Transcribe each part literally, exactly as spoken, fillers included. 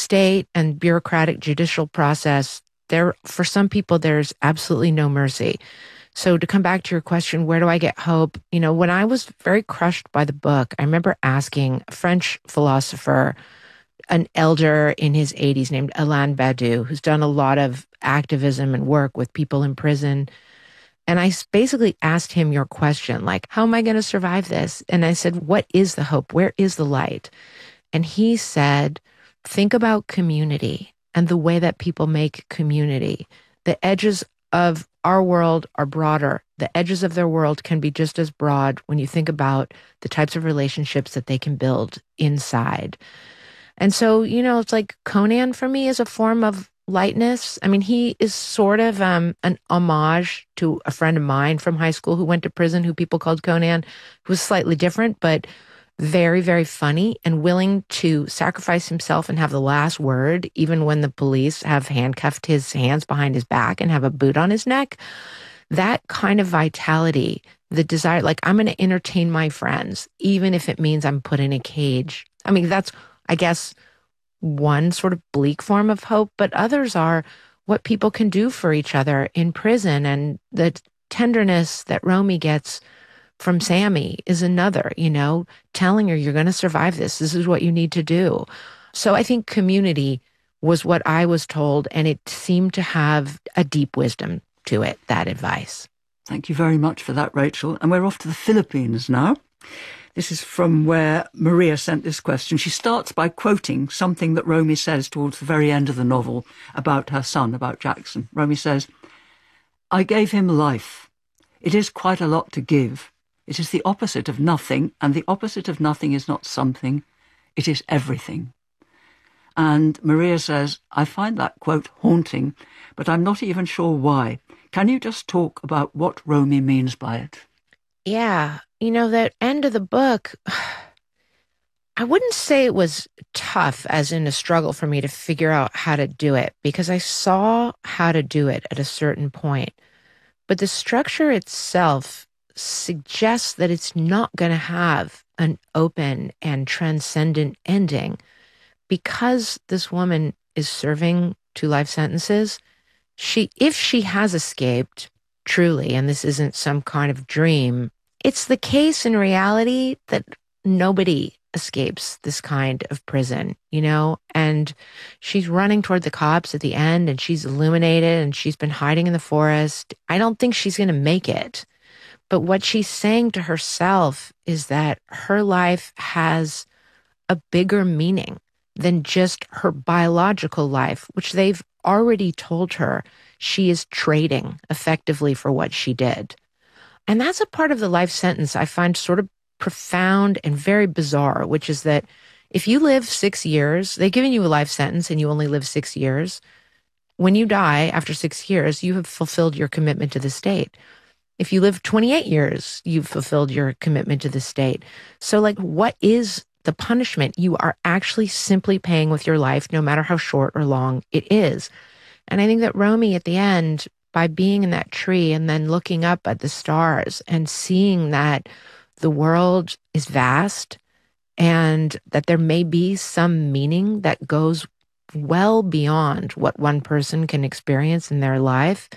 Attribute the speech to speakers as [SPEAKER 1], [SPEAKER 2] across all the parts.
[SPEAKER 1] state and bureaucratic judicial process, there, for some people, there's absolutely no mercy. So to come back to your question, where do I get hope? You know, when I was very crushed by the book, I remember asking a French philosopher, an elder in his eighties named Alain Badiou, who's done a lot of activism and work with people in prison. And I basically asked him your question, like, how am I going to survive this? And I said, what is the hope? Where is the light? And he said, think about community and the way that people make community. The edges of our world are broader. The edges of their world can be just as broad when you think about the types of relationships that they can build inside. And so, you know, it's like Conan for me is a form of lightness. I mean, he is sort of um, an homage to a friend of mine from high school who went to prison, who people called Conan, who was slightly different, but very, very funny and willing to sacrifice himself and have the last word, even when the police have handcuffed his hands behind his back and have a boot on his neck. That kind of vitality, the desire, like, I'm going to entertain my friends, even if it means I'm put in a cage. I mean, that's, I guess, one sort of bleak form of hope, but others are what people can do for each other in prison. And the tenderness that Romy gets from Sammy is another, you know, telling her, you're going to survive this. This is what you need to do. So I think community was what I was told, and it seemed to have a deep wisdom to it, that advice.
[SPEAKER 2] Thank you very much for that, Rachel. And we're off to the Philippines now. This is from where Maria sent this question. She starts by quoting something that Romy says towards the very end of the novel about her son, about Jackson. Romy says, I gave him life. It is quite a lot to give. It is the opposite of nothing, and the opposite of nothing is not something, it is everything. And Maria says, I find that quote haunting, but I'm not even sure why. Can you just talk about what Romy means by it?
[SPEAKER 1] Yeah, you know, that end of the book, I wouldn't say it was tough, as in a struggle for me to figure out how to do it, because I saw how to do it at a certain point. But the structure itself suggests that it's not going to have an open and transcendent ending. Because this woman is serving two life sentences, she, if she has escaped, truly, and this isn't some kind of dream, it's the case in reality that nobody escapes this kind of prison, you know? And she's running toward the cops at the end, and she's illuminated, and she's been hiding in the forest. I don't think she's going to make it. But what she's saying to herself is that her life has a bigger meaning than just her biological life, which they've already told her she is trading effectively for what she did. And that's a part of the life sentence I find sort of profound and very bizarre, which is that if you live six years, they've given you a life sentence and you only live six years. When you die after six years, you have fulfilled your commitment to the state. If you live twenty-eight years, you've fulfilled your commitment to the state. So, like, what is the punishment? You are actually simply paying with your life, no matter how short or long it is. And I think that Romy, at the end, by being in that tree and then looking up at the stars and seeing that the world is vast and that there may be some meaning that goes well beyond what one person can experience in their life,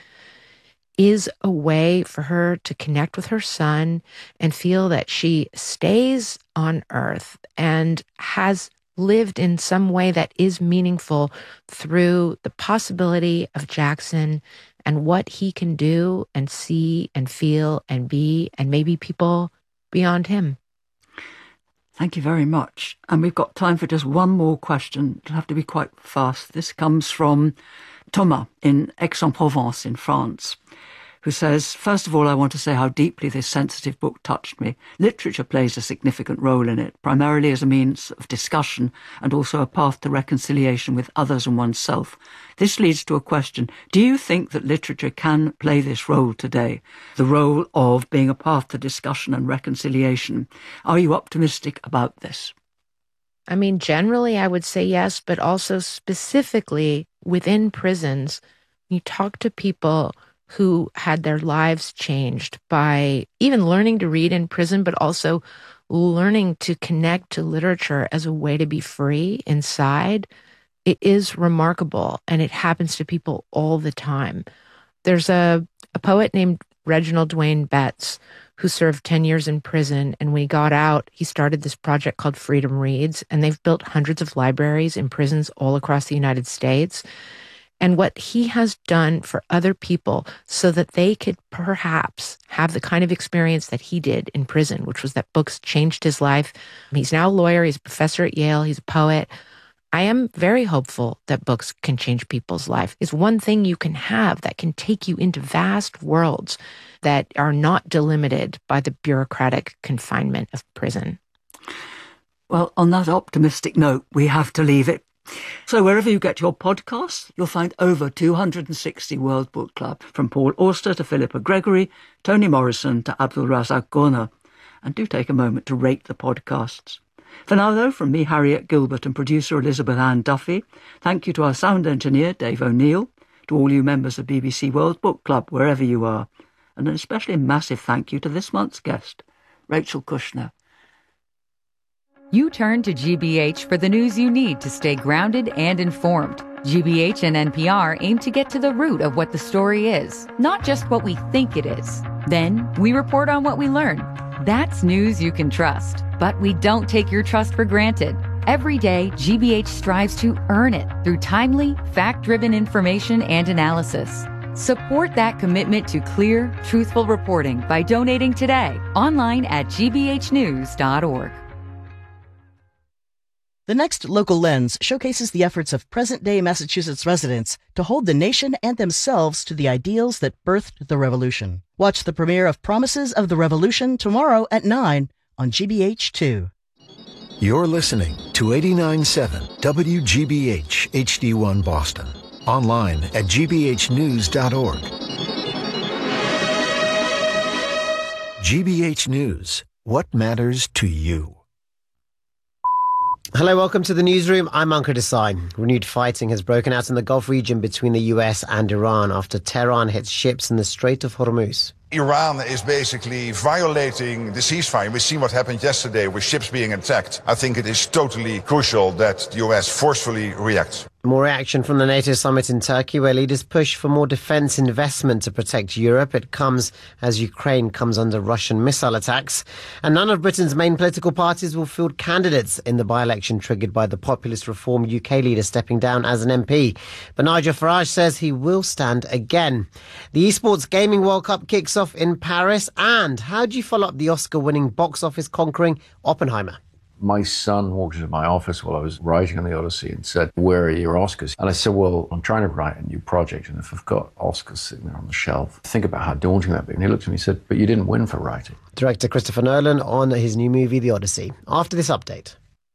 [SPEAKER 1] is a way for her to connect with her son and feel that she stays on Earth and has lived in some way that is meaningful through the possibility of Jackson and what he can do and see and feel and be, and maybe people beyond him.
[SPEAKER 2] Thank you very much. And we've got time for just one more question. It'll have to be quite fast. This comes from Thomas in Aix-en-Provence in France, who says, first of all, I want to say how deeply this sensitive book touched me. Literature plays a significant role in it, primarily as a means of discussion and also a path to reconciliation with others and oneself. This leads to a question. Do you think that literature can play this role today, the role of being a path to discussion and reconciliation? Are you optimistic about this?
[SPEAKER 1] I mean, generally, I would say yes, but also specifically within prisons, you talk to people who had their lives changed by even learning to read in prison, but also learning to connect to literature as a way to be free inside. It is remarkable, and it happens to people all the time. There's a, a poet named Reginald Dwayne Betts who served ten years in prison, and when he got out, he started this project called Freedom Reads, and they've built hundreds of libraries in prisons all across the United States. And what he has done for other people so that they could perhaps have the kind of experience that he did in prison, which was that books changed his life. He's now a lawyer, he's a professor at Yale, he's a poet. I am very hopeful that books can change people's life. It's one thing you can have that can take you into vast worlds that are not delimited by the bureaucratic confinement of prison.
[SPEAKER 2] Well, on that optimistic note, we have to leave it. So wherever you get your podcasts, you'll find over two hundred sixty World Book Club, from Paul Auster to Philippa Gregory, Toni Morrison to Abdul Razak Gurna. And do take a moment to rate the podcasts. For now, though, from me, Harriet Gilbert, and producer Elizabeth Ann Duffy, thank you to our sound engineer, Dave O'Neill, to all you members of B B C World Book Club, wherever you are, and an especially massive thank you to this month's guest, Rachel Kushner.
[SPEAKER 3] You turn to G B H for the news you need to stay grounded and informed. G B H and N P R aim to get to the root of what the story is, not just what we think it is. Then we report on what we learn. That's news you can trust. But we don't take your trust for granted. Every day, G B H strives to earn it through timely, fact-driven information and analysis. Support that commitment to clear, truthful reporting by donating today, online at g b h news dot org.
[SPEAKER 4] The next Local Lens showcases the efforts of present-day Massachusetts residents to hold the nation and themselves to the ideals that birthed the revolution. Watch the premiere of Promises of the Revolution tomorrow at nine on G B H two.
[SPEAKER 5] You're listening to eighty-nine point seven W G B H H D one Boston. Online at g b h news dot org. G B H News. What matters to you?
[SPEAKER 6] Hello, welcome to the newsroom. I'm Ankur Desai. Renewed fighting has broken out in the Gulf region between the U S and Iran after Tehran hits ships in the Strait of Hormuz.
[SPEAKER 7] Iran is basically violating the ceasefire. We've seen what happened yesterday with ships being attacked. I think it is totally crucial that the U S forcefully reacts.
[SPEAKER 6] More reaction from the NATO summit in Turkey, where leaders push for more defence investment to protect Europe. It comes as Ukraine comes under Russian missile attacks. And none of Britain's main political parties will field candidates in the by-election triggered by the populist Reform U K leader stepping down as an M P. But Nigel Farage says he will stand again. The Esports Gaming World Cup kicks off in Paris. And how do you follow up the Oscar-winning box office conquering Oppenheimer?
[SPEAKER 8] My son walked into my office while I was writing on the Odyssey and said, "Where are your Oscars?" And I said, "Well, I'm trying to write a new project, and if I've got Oscars sitting there on the shelf, think about how daunting that'd be." And he looked at me and said, "But you didn't win for writing."
[SPEAKER 6] Director Christopher Nolan on his new movie, The Odyssey. After this update.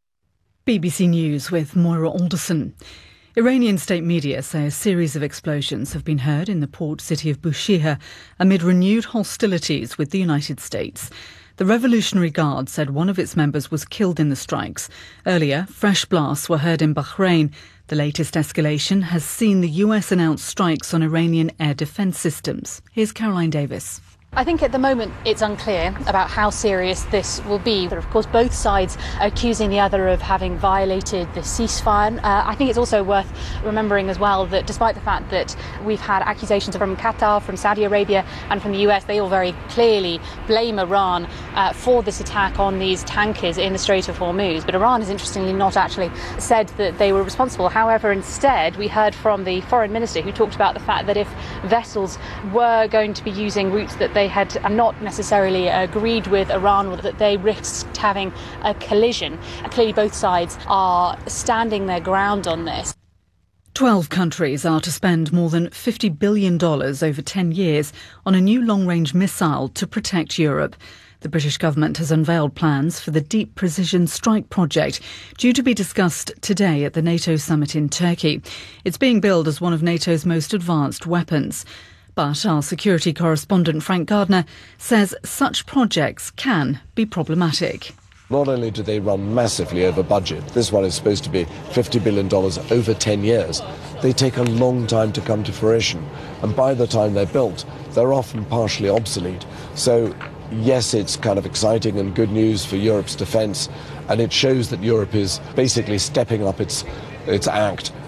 [SPEAKER 9] B B C News with Moira Alderson. Iranian state media say a series of explosions have been heard in the port city of Bushehr amid renewed hostilities with the United States. The Revolutionary Guard said one of its members was killed in the strikes. Earlier, fresh blasts were heard in Bahrain. The latest escalation has seen the U S announce strikes on Iranian air defence systems. Here's Caroline Davis.
[SPEAKER 10] I think at the moment it's unclear about how serious this will be. But of course, both sides are accusing the other of having violated the ceasefire. Uh, I think it's also worth remembering as well that despite the fact that we've had accusations from Qatar, from Saudi Arabia and from the U S, they all very clearly blame Iran uh, for this attack on these tankers in the Strait of Hormuz. But Iran has interestingly not actually said that they were responsible. However, instead, we heard from the foreign minister who talked about the fact that if vessels were going to be using routes that they They had not necessarily agreed with Iran, or that they risked having a collision. And clearly both sides are standing their ground on this.
[SPEAKER 9] Twelve countries are to spend more than fifty billion dollars over ten years on a new long-range missile to protect Europe. The British government has unveiled plans for the Deep Precision Strike project, due to be discussed today at the NATO summit in Turkey. It's being billed as one of NATO's most advanced weapons. But our security correspondent Frank Gardner says such projects can be problematic.
[SPEAKER 11] Not only do they run massively over budget, this one is supposed to be fifty billion dollars over ten years, they take a long time to come to fruition. And by the time they're built, they're often partially obsolete. So yes, it's kind of exciting and good news for Europe's defence, and it shows that Europe is basically stepping up its its act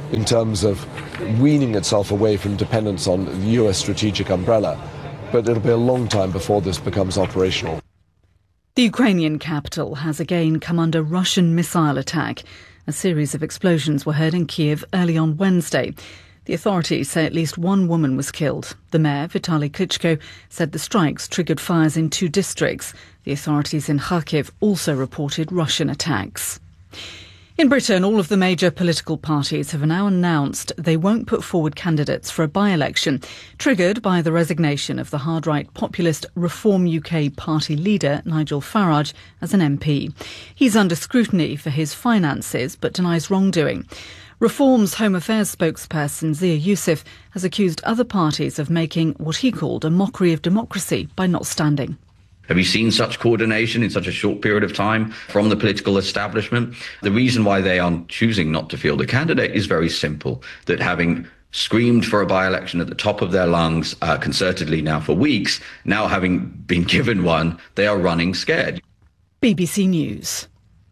[SPEAKER 11] in terms of weaning itself away from dependence on the U S strategic umbrella. But it'll be a long time before this becomes operational.
[SPEAKER 9] The Ukrainian capital has again come under Russian missile attack. A series of explosions were heard in Kiev early on Wednesday. The authorities say at least one woman was killed. The mayor, Vitaly Klitschko, said the strikes triggered fires in two districts. The authorities in Kharkiv also reported Russian attacks. In Britain, all of the major political parties have now announced they won't put forward candidates for a by-election, triggered by the resignation of the hard-right populist Reform U K party leader Nigel Farage as an M P. He's under scrutiny for his finances but denies wrongdoing. Reform's Home Affairs spokesperson Zia Youssef has accused other parties of making what he called a mockery of democracy by not standing.
[SPEAKER 12] Have you seen such coordination in such a short period of time from the political establishment? The reason why they are choosing not to field a candidate is very simple, that having screamed for a by-election at the top of their lungs uh, concertedly now for weeks, now having been given one, they are running scared.
[SPEAKER 9] B B C News.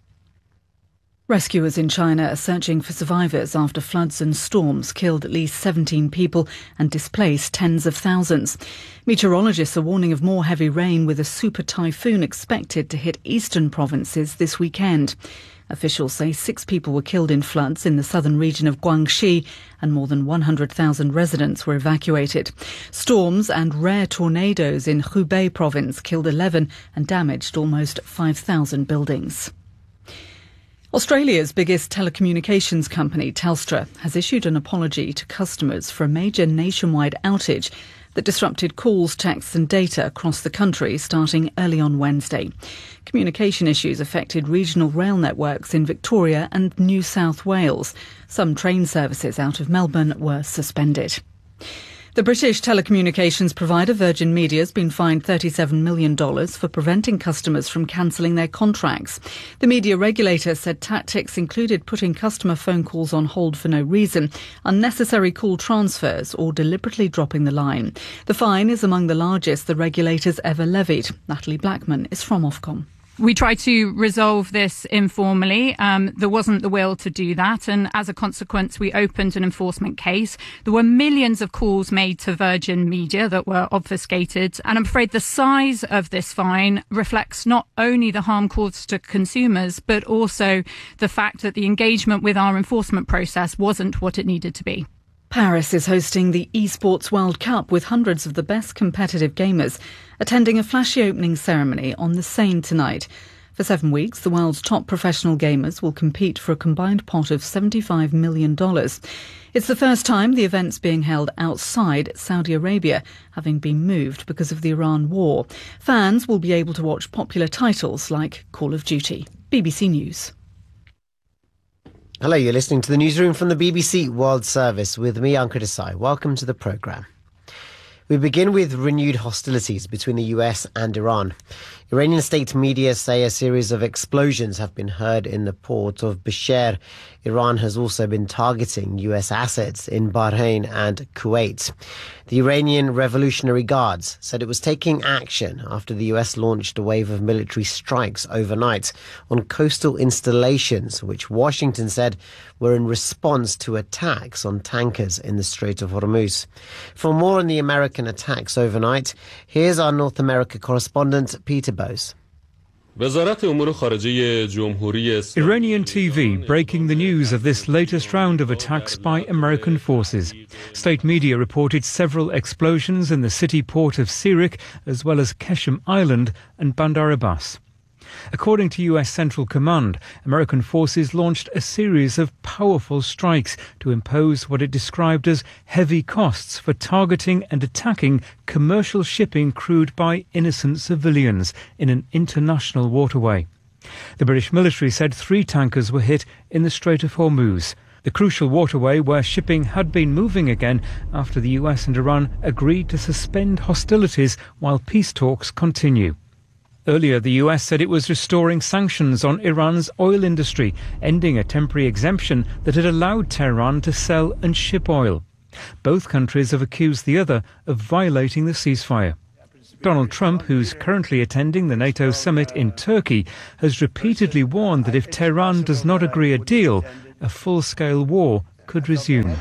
[SPEAKER 9] Rescuers in China are searching for survivors after floods and storms killed at least seventeen people and displaced tens of thousands. Meteorologists are warning of more heavy rain with a super typhoon expected to hit eastern provinces this weekend. Officials say six people were killed in floods in the southern region of Guangxi and more than one hundred thousand residents were evacuated. Storms and rare tornadoes in Hubei province killed eleven and damaged almost five thousand buildings. Australia's biggest telecommunications company, Telstra, has issued an apology to customers for a major nationwide outage that disrupted calls, texts and data across the country starting early on Wednesday. Communication issues affected regional rail networks in Victoria and New South Wales. Some train services out of Melbourne were suspended. The British telecommunications provider Virgin Media has been fined thirty-seven million dollars for preventing customers from cancelling their contracts. The media regulator said tactics included putting customer phone calls on hold for no reason, unnecessary call transfers or deliberately dropping the line. The fine is among the largest the regulator's ever levied. Natalie Blackman is from Ofcom.
[SPEAKER 13] We tried to resolve this informally. Um, there wasn't the will to do that. And as a consequence, we opened an enforcement case. There were millions of calls made to Virgin Media that were obfuscated. And I'm afraid the size of this fine reflects not only the harm caused to consumers, but also the fact that the engagement with our enforcement process wasn't what it needed to be.
[SPEAKER 9] Paris is hosting the eSports World Cup with hundreds of the best competitive gamers attending a flashy opening ceremony on the Seine tonight. For seven weeks, the world's top professional gamers will compete for a combined pot of seventy-five million dollars. It's the first time the event's being held outside Saudi Arabia, having been moved because of the Iran war. Fans will be able to watch popular titles like Call of Duty. B B C News.
[SPEAKER 6] Hello, you're listening to the newsroom from the B B C World Service with me, Ankur Desai. Welcome to the programme. We begin with renewed hostilities between the U S and Iran. Iranian state media say a series of explosions have been heard in the port of Bushehr. Iran has also been targeting U S assets in Bahrain and Kuwait. The Iranian Revolutionary Guards said it was taking action after the U S launched a wave of military strikes overnight on coastal installations, which Washington said were in response to attacks on tankers in the Strait of Hormuz. For more on the American attacks overnight, here's our North America correspondent, Peter Bose.
[SPEAKER 14] Iranian T V breaking the news of this latest round of attacks by American forces. State media reported several explosions in the city port of Sirik, as well as Keshem Island and Bandar Abbas. According to U S Central Command, American forces launched a series of powerful strikes to impose what it described as heavy costs for targeting and attacking commercial shipping crewed by innocent civilians in an international waterway. The British military said three tankers were hit in the Strait of Hormuz, the crucial waterway where shipping had been moving again after the U S and Iran agreed to suspend hostilities while peace talks continue. Earlier, the U S said it was restoring sanctions on Iran's oil industry, ending a temporary exemption that had allowed Tehran to sell and ship oil. Both countries have accused the other of violating the ceasefire. Donald Trump, who's currently attending the NATO summit in Turkey, has repeatedly warned that if Tehran does not agree a deal, a full-scale war could resume.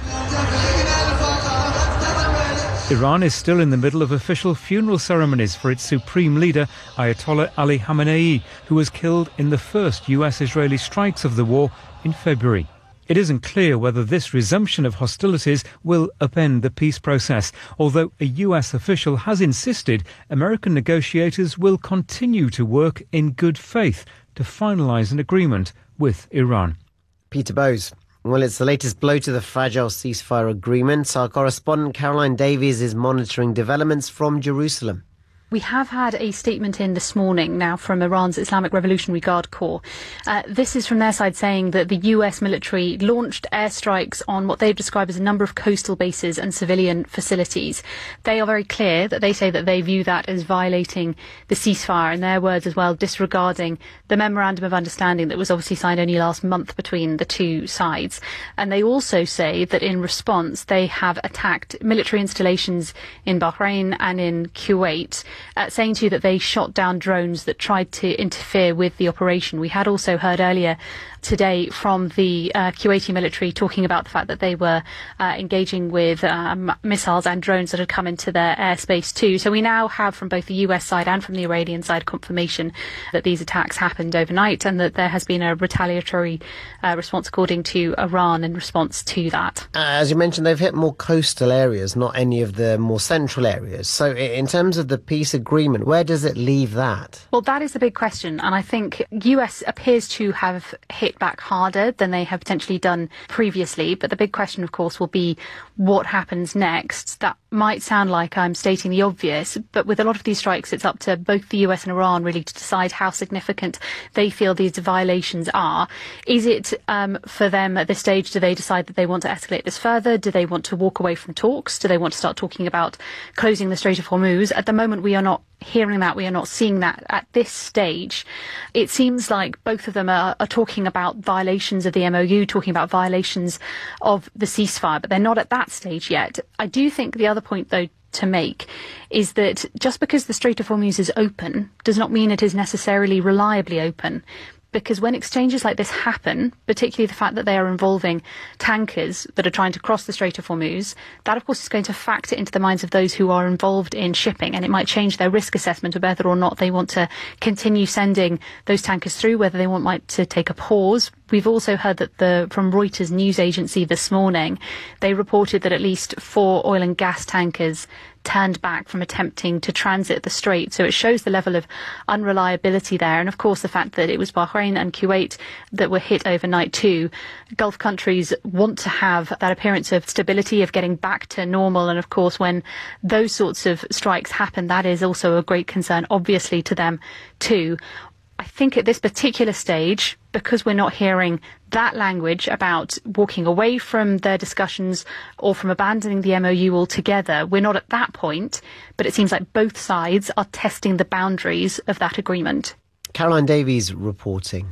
[SPEAKER 14] Iran is still in the middle of official funeral ceremonies for its supreme leader, Ayatollah Ali Khamenei, who was killed in the first U S-Israeli strikes of the war in February. It isn't clear whether this resumption of hostilities will upend the peace process, although a U S official has insisted American negotiators will continue to work in good faith to finalise an agreement with Iran.
[SPEAKER 6] Peter Bowes. Well, it's the latest blow to the fragile ceasefire agreement. Our correspondent Caroline Davies is monitoring developments from Jerusalem.
[SPEAKER 10] We have had a statement in this morning now from Iran's Islamic Revolutionary Guard Corps. Uh, this is from their side saying that the U S military launched airstrikes on what they've described as a number of coastal bases and civilian facilities. They are very clear that they say that they view that as violating the ceasefire, in their words as well, disregarding the memorandum of understanding that was obviously signed only last month between the two sides. And they also say that in response they have attacked military installations in Bahrain and in Kuwait, Uh, saying to you that they shot down drones that tried to interfere with the operation. We had also heard earlier today from the uh, Kuwaiti military talking about the fact that they were uh, engaging with um, missiles and drones that had come into their airspace too. So we now have from both the U S side and from the Iranian side confirmation that these attacks happened overnight and that there has been a retaliatory uh, response according to Iran in response to that.
[SPEAKER 6] Uh, as you mentioned, they've hit more coastal areas, not any of the more central areas. So in terms of the peace agreement, where does it leave that?
[SPEAKER 10] Well, that is the big question. And I think U S appears to have hit back harder than they have potentially done previously. But the big question, of course, will be what happens next. That might sound like I'm stating the obvious, but with a lot of these strikes, it's up to both the U S and Iran really to decide how significant they feel these violations are. Is it um, for them at this stage, do they decide that they want to escalate this further? Do they want to walk away from talks? Do they want to start talking about closing the Strait of Hormuz? At the moment, we are not hearing that. We are not seeing that at this stage. It seems like both of them are, are talking about violations of the M O U, talking about violations of the ceasefire, but they're not at that stage yet. I do think the other point, though, to make is that just because the Strait of Hormuz is open does not mean it is necessarily reliably open. Because when exchanges like this happen, particularly the fact that they are involving tankers that are trying to cross the Strait of Hormuz, that of course is going to factor into the minds of those who are involved in shipping, and it might change their risk assessment of whether or not they want to continue sending those tankers through, whether they want might to take a pause. We've also heard that the from Reuters news agency this morning, they reported that at least four oil and gas tankers turned back from attempting to transit the strait. So it shows the level of unreliability there. And of course, the fact that it was Bahrain and Kuwait that were hit overnight too. Gulf countries want to have that appearance of stability, of getting back to normal. And of course, when those sorts of strikes happen, that is also a great concern, obviously, to them too. I think at this particular stage, because we're not hearing that language about walking away from their discussions or from abandoning the M O U altogether, we're not at that point, but it seems like both sides are testing the boundaries of that agreement.
[SPEAKER 6] Caroline Davies reporting.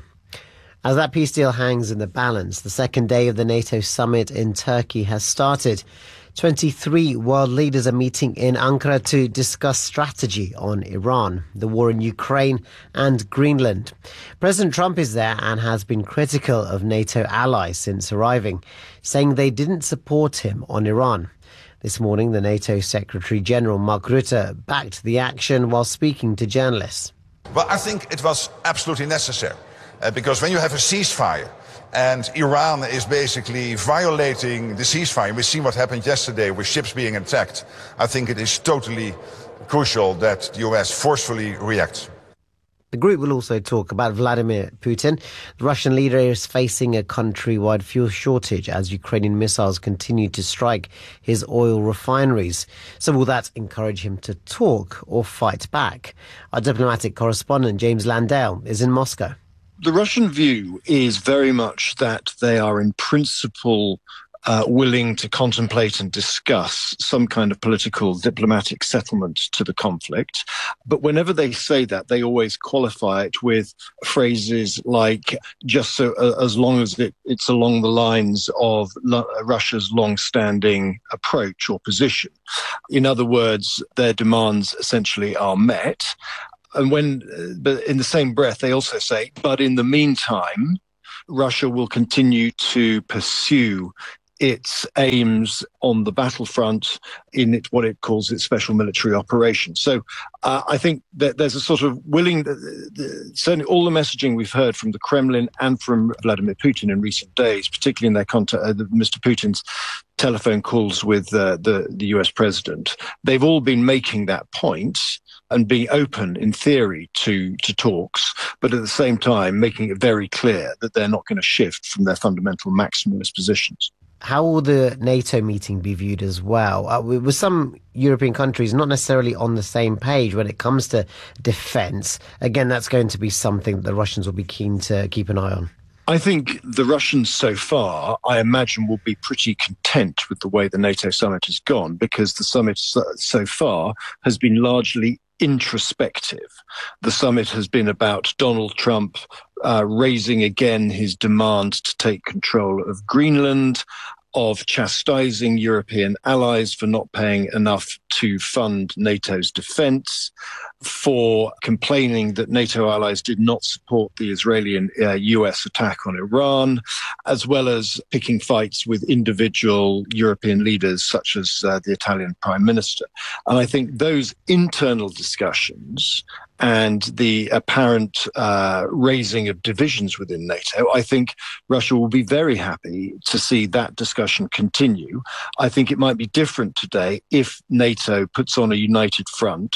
[SPEAKER 6] As that peace deal hangs in the balance, the second day of the NATO summit in Turkey has started. twenty-three world leaders are meeting in Ankara to discuss strategy on Iran, the war in Ukraine and Greenland. President Trump is there and has been critical of NATO allies since arriving, saying they didn't support him on Iran. This morning, the NATO Secretary General Mark Rutte backed the action while speaking to journalists.
[SPEAKER 7] Well, I think it was absolutely necessary, uh, because when you have a ceasefire, and Iran is basically violating the ceasefire. We've seen what happened yesterday with ships being attacked. I think it is totally crucial that the U S forcefully reacts.
[SPEAKER 6] The group will also talk about Vladimir Putin. The Russian leader is facing a countrywide fuel shortage as Ukrainian missiles continue to strike his oil refineries. So will that encourage him to talk or fight back? Our diplomatic correspondent, James Landale, is in Moscow.
[SPEAKER 15] The Russian view is very much that they are in principle uh, willing to contemplate and discuss some kind of political diplomatic settlement to the conflict. But whenever they say that, they always qualify it with phrases like just so uh, as long as it, it's along the lines of lo- Russia's long-standing approach or position. In other words, their demands essentially are met. And when, but in the same breath, they also say, but in the meantime, Russia will continue to pursue its aims on the battlefront in it, what it calls its special military operations. So uh, I think that there's a sort of willing, uh, the, certainly all the messaging we've heard from the Kremlin and from Vladimir Putin in recent days, particularly in their contact, uh, the, Mister Putin's telephone calls with uh, the, the U S president, they've all been making that point and being open, in theory, to, to talks, but at the same time making it very clear that they're not going to shift from their fundamental maximalist positions.
[SPEAKER 6] How will the NATO meeting be viewed as well? Uh, with some European countries not necessarily on the same page when it comes to defence, again, that's going to be something that the Russians will be keen to keep an eye on.
[SPEAKER 15] I think the Russians so far, I imagine, will be pretty content with the way the NATO summit has gone, because the summit so, so far has been largely introspective. The summit has been about Donald Trump uh, raising again his demand to take control of Greenland, of chastising European allies for not paying enough to fund NATO's defence, for complaining that NATO allies did not support the Israeli and uh, U S attack on Iran, as well as picking fights with individual European leaders such as uh, the Italian Prime Minister. And I think those internal discussions and the apparent uh, raising of divisions within NATO, I think Russia will be very happy to see that discussion continue. I think it might be different today if NATO puts on a united front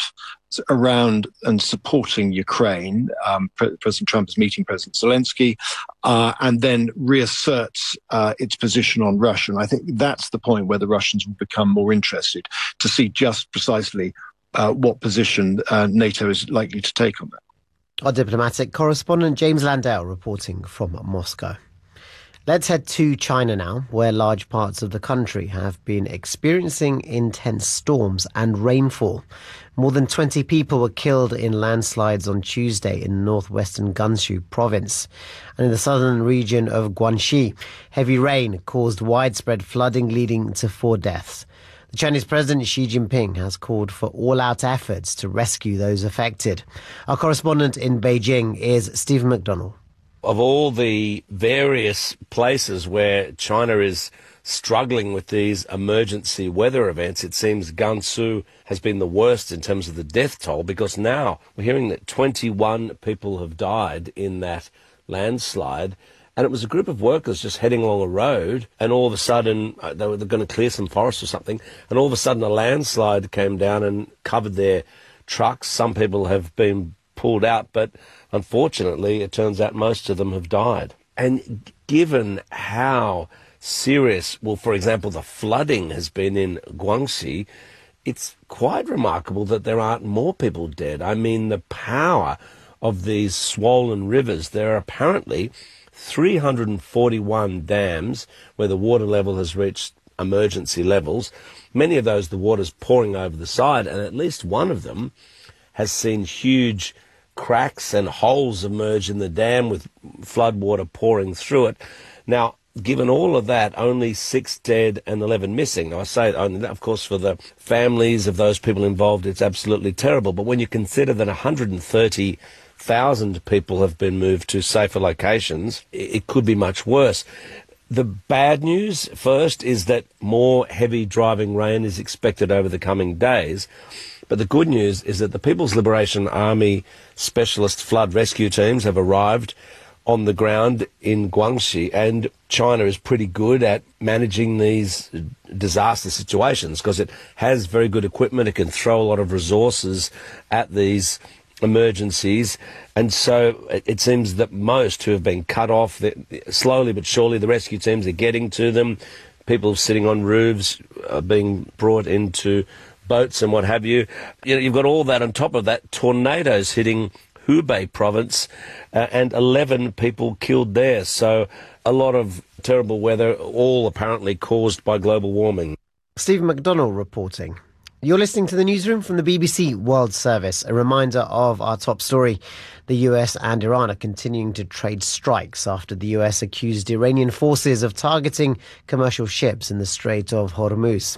[SPEAKER 15] around and supporting Ukraine. Um, President Trump is meeting President Zelensky, uh, and then reasserts uh, its position on Russia. And I think that's the point where the Russians will become more interested to see just precisely uh, what position uh, NATO is likely to take on that.
[SPEAKER 6] Our diplomatic correspondent James Landale reporting from Moscow. Let's head to China now, where large parts of the country have been experiencing intense storms and rainfall. More than twenty people were killed in landslides on Tuesday in northwestern Gansu province. And in the southern region of Guangxi, heavy rain caused widespread flooding, leading to four deaths. The Chinese President Xi Jinping has called for all-out efforts to rescue those affected. Our correspondent in Beijing is Stephen McDonnell.
[SPEAKER 16] Of all the various places where China is struggling with these emergency weather events, it seems Gansu has been the worst in terms of the death toll, because now we're hearing that twenty-one people have died in that landslide. And it was a group of workers just heading along a road, and all of a sudden, uh, they were going to clear some forest or something, and all of a sudden a landslide came down and covered their trucks. Some people have been pulled out, but unfortunately, it turns out most of them have died. And given how serious, well, for example, the flooding has been in Guangxi, it's quite remarkable that there aren't more people dead. I mean, the power of these swollen rivers. There are apparently three hundred forty-one dams where the water level has reached emergency levels. Many of those, the water's pouring over the side, and at least one of them has seen huge cracks and holes emerge in the dam with floodwater pouring through it. Now, given all of that, only six dead and eleven missing. Now, I say only that, of course, for the families of those people involved, it's absolutely terrible. But when you consider that one hundred thirty thousand people have been moved to safer locations, it could be much worse. The bad news first is that more heavy driving rain is expected over the coming days. But the good news is that the People's Liberation Army specialist flood rescue teams have arrived on the ground in Guangxi, and China is pretty good at managing these disaster situations because it has very good equipment. It can throw a lot of resources at these emergencies, and so it, it seems that most who have been cut off, slowly but surely the rescue teams are getting to them. People sitting on roofs are being brought into boats and what have you. You know, you've got all that on top of that, tornadoes hitting Hubei province uh, and eleven people killed there. So a lot of terrible weather, all apparently caused by global warming.
[SPEAKER 6] Stephen McDonnell reporting. You're listening to the newsroom from the B B C World Service. A reminder of our top story. The U S and Iran are continuing to trade strikes after the U S accused Iranian forces of targeting commercial ships in the Strait of Hormuz.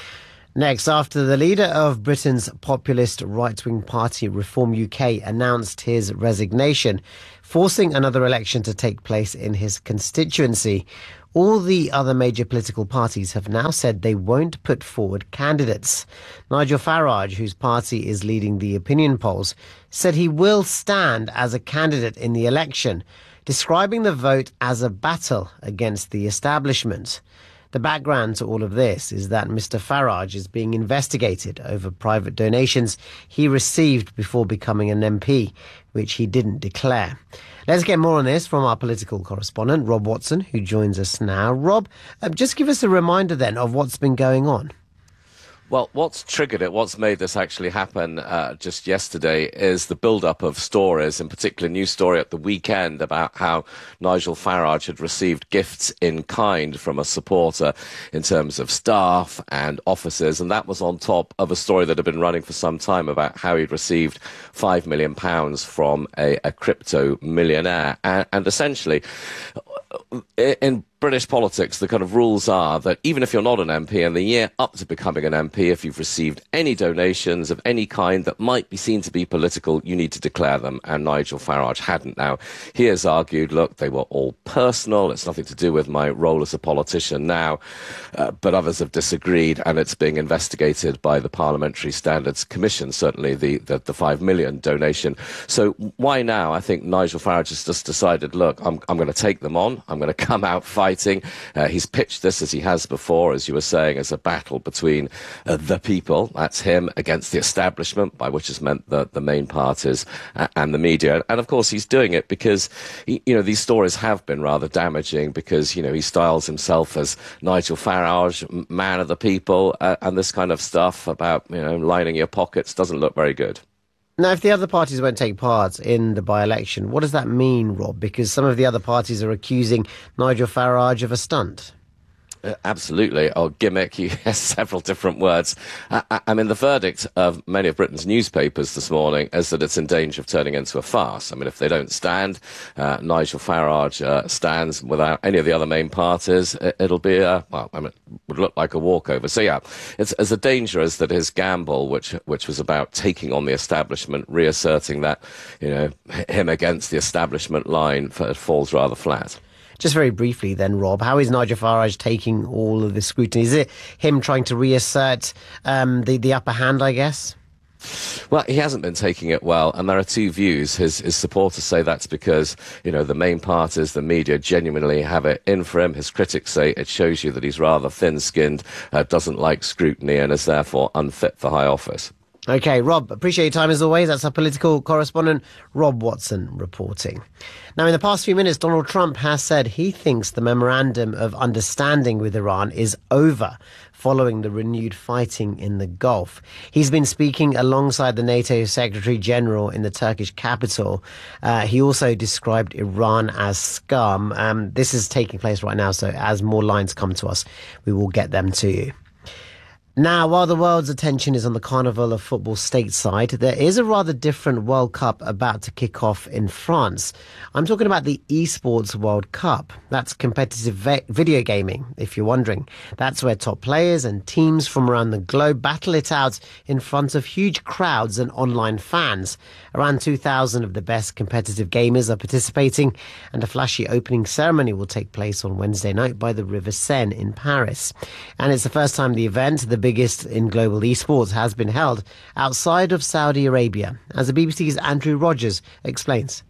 [SPEAKER 6] Next, after the leader of Britain's populist right-wing party Reform U K announced his resignation, forcing another election to take place in his constituency, All the other major political parties have now said they won't put forward candidates. Nigel Farage, whose party is leading the opinion polls, said he will stand as a candidate in the election, describing the vote as a battle against the establishment. The background to all of this is that Mister Farage is being investigated over private donations he received before becoming an M P, which he didn't declare. Let's get more on this from our political correspondent, Rob Watson, who joins us now. Rob, uh, just give us a reminder then of what's been going on.
[SPEAKER 17] Well, what's triggered it, what's made this actually happen uh, just yesterday is the build-up of stories, in particular a news story at the weekend about how Nigel Farage had received gifts in kind from a supporter in terms of staff and offices, and that was on top of a story that had been running for some time about how he'd received five million pounds from a, a crypto millionaire. And, and essentially, in British politics, the kind of rules are that even if you're not an M P, in the year up to becoming an M P, if you've received any donations of any kind that might be seen to be political, you need to declare them. And Nigel Farage hadn't. Now, he has argued, look, they were all personal. It's nothing to do with my role as a politician now. Uh, but others have disagreed, and it's being investigated by the Parliamentary Standards Commission, certainly the, the, the five million donation. So why now? I think Nigel Farage has just decided, look, I'm, I'm going to take them on. I'm going to come out fighting. Uh, he's pitched this, as he has before, as you were saying, as a battle between uh, the people, that's him, against the establishment, by which is meant the, the main parties uh, and the media. And of course, he's doing it because, he, you know, these stories have been rather damaging because, you know, he styles himself as Nigel Farage, man of the people, uh, and this kind of stuff about, you know, lining your pockets doesn't look very good.
[SPEAKER 6] Now, if the other parties won't take part in the by-election, what does that mean, Rob? Because some of the other parties are accusing Nigel Farage of a stunt.
[SPEAKER 17] Uh, absolutely, or gimmick. He has several different words. I, I, I mean, the verdict of many of Britain's newspapers this morning is that it's in danger of turning into a farce. I mean, if they don't stand, uh, Nigel Farage uh, stands without any of the other main parties, it, it'll be, a, well, I mean, it would look like a walkover. So, yeah, it's as a danger as that his gamble, which which was about taking on the establishment, reasserting that, you know, him against the establishment line, falls rather flat.
[SPEAKER 6] Just very briefly then, Rob, how is Nigel Farage taking all of this scrutiny? Is it him trying to reassert um, the, the upper hand, I guess?
[SPEAKER 17] Well, he hasn't been taking it well, and there are two views. His, his supporters say that's because, you know, the main parties, the media, genuinely have it in for him. His critics say it shows you that he's rather thin-skinned, uh, doesn't like scrutiny, and is therefore unfit for high office.
[SPEAKER 6] OK, Rob, appreciate your time as always. That's our political correspondent, Rob Watson, reporting. Now, in the past few minutes, Donald Trump has said he thinks the memorandum of understanding with Iran is over following the renewed fighting in the Gulf. He's been speaking alongside the NATO Secretary General in the Turkish capital. Uh, he also described Iran as scum. Um, this is taking place right now, so as more lines come to us, we will get them to you. Now, while the world's attention is on the carnival of football stateside, there is a rather different World Cup about to kick off in France. I'm talking about the Esports World Cup. That's competitive ve- video gaming, if you're wondering. That's where top players and teams from around the globe battle it out in front of huge crowds and online fans. Around two thousand of the best competitive gamers are participating, and a flashy opening ceremony will take place on Wednesday night by the River Seine in Paris. And it's the first time the event, the biggest in global esports, has been held outside of Saudi Arabia, as the B B C's Andrew Rogers explains.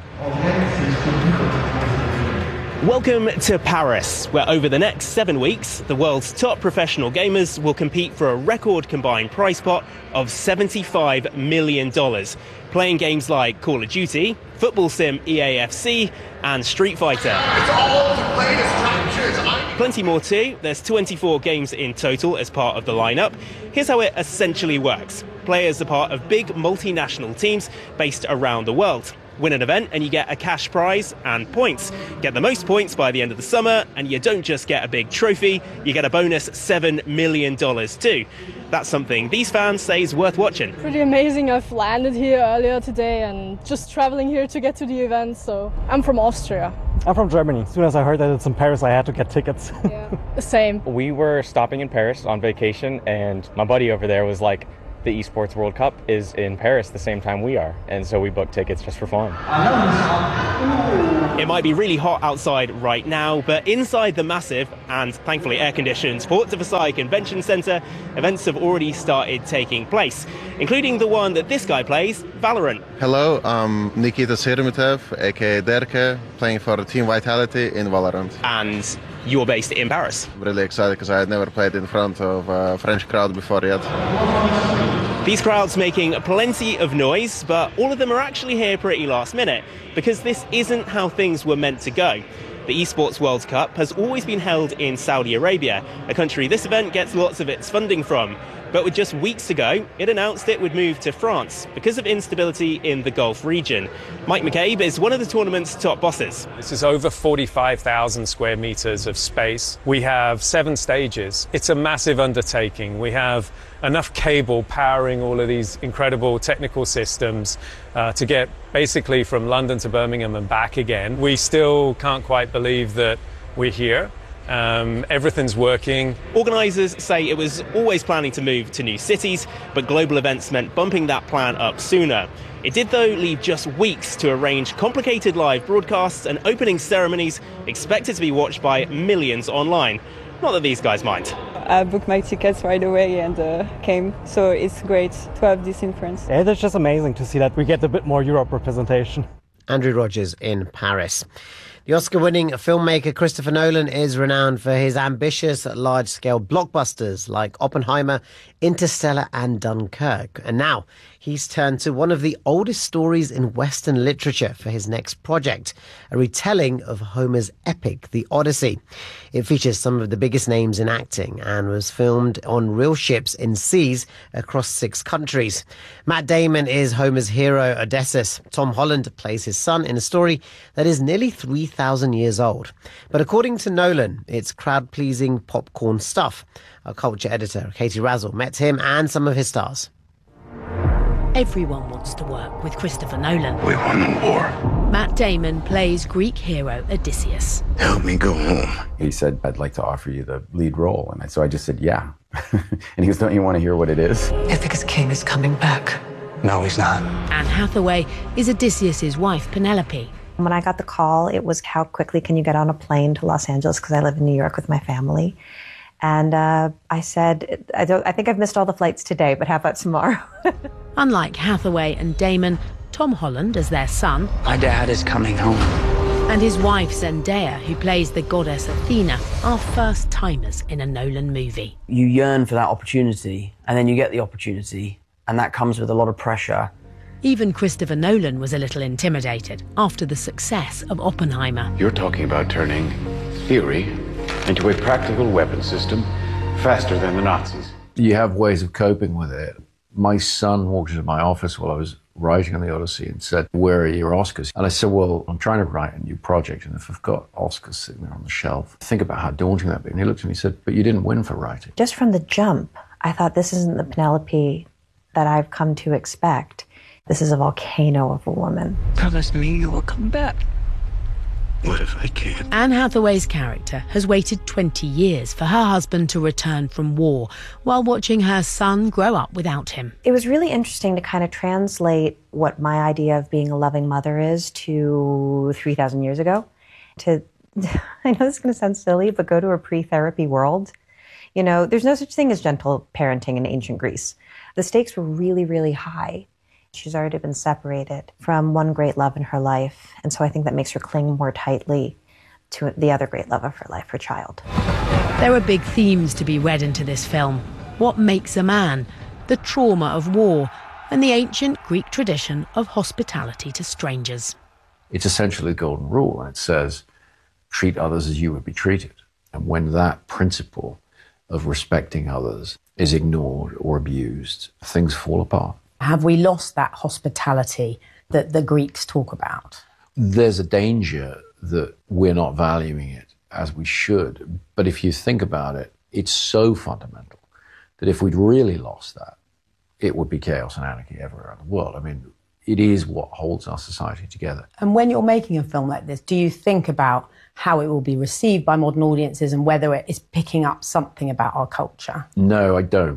[SPEAKER 18] Welcome to Paris, where over the next seven weeks, the world's top professional gamers will compete for a record combined prize pot of seventy-five million dollars, playing games like Call of Duty, Football Sim E A F C, and Street Fighter. It's all the latest captures. Plenty more too. There's twenty-four games in total as part of the lineup. Here's how it essentially works. Players are part of big multinational teams based around the world. Win an event and you get a cash prize and points. Get the most points by the end of the summer, and you don't just get a big trophy, you get a bonus seven million dollars too. That's something these fans say is worth watching.
[SPEAKER 19] Pretty amazing. I've landed here earlier today and just traveling here to get to the event. So I'm from Austria.
[SPEAKER 20] I'm from Germany. As soon as I heard that it's in Paris, I had to get tickets.
[SPEAKER 19] Yeah, the same.
[SPEAKER 21] We were stopping in Paris on vacation, and my buddy over there was like, the Esports World Cup is in Paris the same time we are, and so we booked tickets just for fun.
[SPEAKER 18] It might be really hot outside right now, but inside the massive and thankfully air-conditioned Porte de Versailles Convention Centre, events have already started taking place, including the one that this guy plays, Valorant.
[SPEAKER 22] Hello, I'm Nikita Serumitev, aka Derke, playing for Team Vitality in Valorant.
[SPEAKER 18] And you're based in Paris.
[SPEAKER 22] I'm really excited because I had never played in front of a French crowd before yet.
[SPEAKER 18] These crowds making plenty of noise, but all of them are actually here pretty last minute, because this isn't how things were meant to go. The Esports World Cup has always been held in Saudi Arabia, a country this event gets lots of its funding from. But with just weeks to go, it announced it would move to France because of instability in the Gulf region. Mike McCabe is one of the tournament's top bosses.
[SPEAKER 23] This is over forty-five thousand square metres of space. We have seven stages. It's a massive undertaking. We have enough cable powering all of these incredible technical systems uh, to get basically from London to Birmingham and back again. We still can't quite believe that we're here. Um, everything's working.
[SPEAKER 18] Organisers say it was always planning to move to new cities, but global events meant bumping that plan up sooner. It did, though, leave just weeks to arrange complicated live broadcasts and opening ceremonies expected to be watched by millions online. Not that these guys mind.
[SPEAKER 24] I booked my tickets right away and uh, came, so it's great to have this in France.
[SPEAKER 20] Yeah, it's just amazing to see that we get a bit more Europe representation.
[SPEAKER 6] Andrew Rogers in Paris. The Oscar-winning filmmaker Christopher Nolan is renowned for his ambitious, large-scale blockbusters like Oppenheimer, Interstellar and Dunkirk. And now he's turned to one of the oldest stories in Western literature for his next project, a retelling of Homer's epic, The Odyssey. It features some of the biggest names in acting and was filmed on real ships in seas across six countries. Matt Damon is Homer's hero, Odysseus. Tom Holland plays his son in a story that is nearly three thousand years old. But according to Nolan, it's crowd-pleasing popcorn stuff. Our culture editor, Katie Razzle, met him and some of his stars.
[SPEAKER 25] Everyone wants to work with Christopher Nolan.
[SPEAKER 26] We won the war.
[SPEAKER 25] Matt Damon plays Greek hero Odysseus.
[SPEAKER 26] Help me go home.
[SPEAKER 27] He said, I'd like to offer you the lead role. And so I just said, yeah. And he goes, don't you want to hear what it is?
[SPEAKER 25] Ithaca's king is coming back.
[SPEAKER 26] No, he's not.
[SPEAKER 25] Anne Hathaway is Odysseus' wife, Penelope.
[SPEAKER 28] When I got the call, it was how quickly can you get on a plane to Los Angeles, because I live in New York with my family. And uh, I said, I, don't, I think I've missed all the flights today, but how about tomorrow?
[SPEAKER 25] Unlike Hathaway and Damon, Tom Holland, as their son,
[SPEAKER 26] my dad is coming home,
[SPEAKER 25] and his wife Zendaya, who plays the goddess Athena, are first-timers in a Nolan movie.
[SPEAKER 29] You yearn for that opportunity, and then you get the opportunity, and that comes with a lot of pressure.
[SPEAKER 25] Even Christopher Nolan was a little intimidated after the success of Oppenheimer.
[SPEAKER 26] You're talking about turning theory into a practical weapon system faster than the Nazis.
[SPEAKER 8] You have ways of coping with it. My son walked into my office while I was writing on the Odyssey and said, where are your Oscars? And I said, well, I'm trying to write a new project, and if I've got Oscars sitting there on the shelf, think about how daunting that'd be. And he looked at me and said, but you didn't win for writing.
[SPEAKER 28] Just from the jump, I thought, this isn't the Penelope that I've come to expect. This is a volcano of a woman.
[SPEAKER 26] Promise me you will come back. What if I can't?
[SPEAKER 25] Anne Hathaway's character has waited twenty years for her husband to return from war while watching her son grow up without him.
[SPEAKER 28] It was really interesting to kind of translate what my idea of being a loving mother is to three thousand years ago. To, I know this is going to sound silly, but go to a pre-therapy world. You know, there's no such thing as gentle parenting in ancient Greece. The stakes were really, really high. She's already been separated from one great love in her life, and so I think that makes her cling more tightly to the other great love of her life, her child.
[SPEAKER 25] There are big themes to be read into this film. What makes a man? The trauma of war, and the ancient Greek tradition of hospitality to strangers.
[SPEAKER 8] It's essentially the golden rule, and it says, treat others as you would be treated. And when that principle of respecting others is ignored or abused, things fall apart.
[SPEAKER 30] Have we lost that hospitality that the Greeks talk about?
[SPEAKER 8] There's a danger that we're not valuing it as we should. But if you think about it, it's so fundamental that if we'd really lost that, it would be chaos and anarchy everywhere in the world. I mean, it is what holds our society together.
[SPEAKER 30] And when you're making a film like this, do you think about how it will be received by modern audiences and whether it is picking up something about our culture?
[SPEAKER 8] No, I don't.